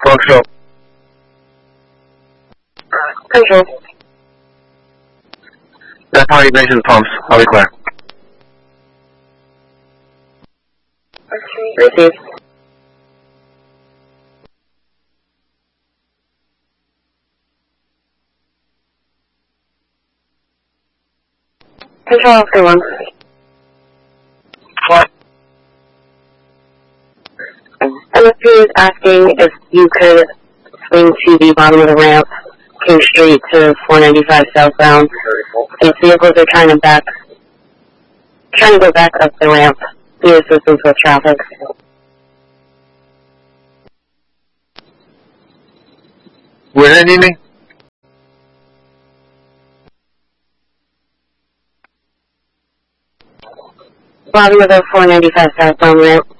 Control. Control. That's how you mentioned pumps. I'll be clear. Receive. Control after 1. What? MSP is asking if you could swing to the bottom of the ramp, King Street to 495 southbound. These vehicles are trying to go back up the ramp. Need assistance with traffic. Where did you need me? Bottom of the 495 southbound ramp.